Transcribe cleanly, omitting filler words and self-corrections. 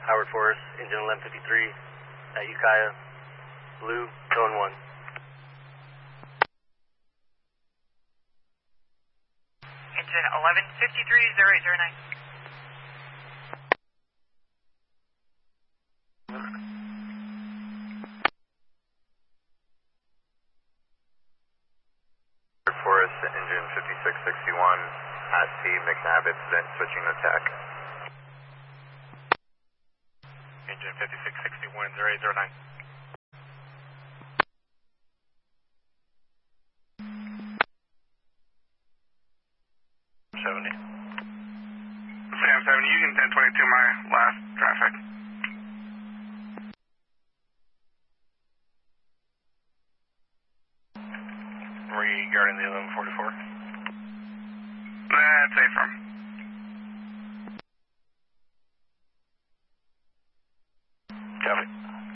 Howard Forest, engine 1153 at Ukiah, blue, tone 1. Engine 1153-0809. Forest, engine 5661 at T, McNabb incident, switching to TAC. Engine 5661, 0809. Sam 70, you can 1022 my last traffic. Regarding the 1144. That's AFIRM. Copy.